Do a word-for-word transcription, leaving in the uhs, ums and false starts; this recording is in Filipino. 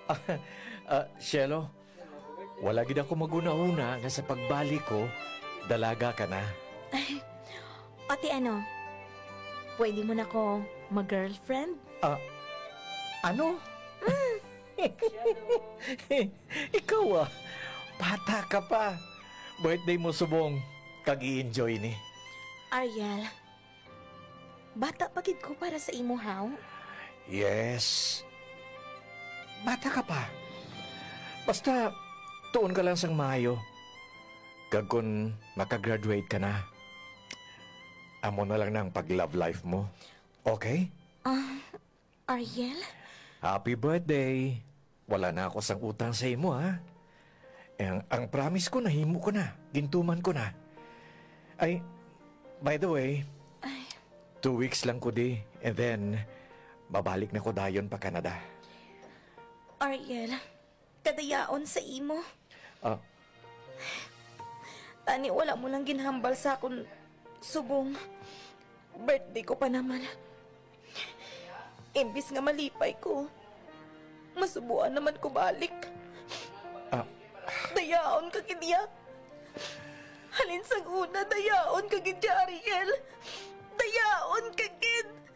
Ah, Shelo, wala gid ako maguna-una nga sa pagbalik ko, dalaga ka na. Ate ano, pwede mo na ko mag-girlfriend? Ah, ano? Ikaw ah, bata ka pa. Birthday mo subong, kag-i-enjoy ni. Ariel, bata pagid ko para sa imo, haw? Yes. Bata ka pa. Basta, tuon ka lang sang maayo. Kag kun makagraduate ka na, amo na lang ng pag-love life mo. Okay? Ah, Ariel? Happy birthday. Wala na ako sang utang sa imo, ha? Ang, ang promise ko, nahimo ko na. Gintuman ko na. Ay, by the way, Ay, two weeks lang ko di. And then, babalik na ko dayon pa Canada. Ariel, kadayaon sa imo. Ah, Tani, wala mo lang ginhambal sa akong subong. Birthday ko pa naman. Imbis nga malipay ko, masubuan naman ko balik. ah, Dayaon ka kidya. Halin sang una, dayaon ka gidya, Ariel. Dayaon ka gid.